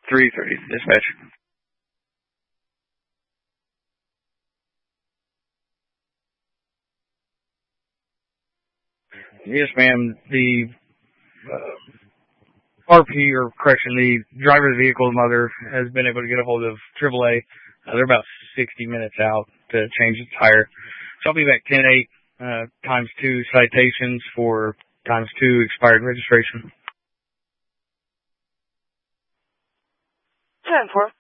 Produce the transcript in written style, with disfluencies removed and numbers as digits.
330, dispatch. Yes, ma'am. The RP, or correction, the driver of the vehicle's mother has been able to get a hold of AAA. They're about 60 minutes out to change the tire. So I'll be back 10-8, times 2 citations for times 2 expired registration. 10-4.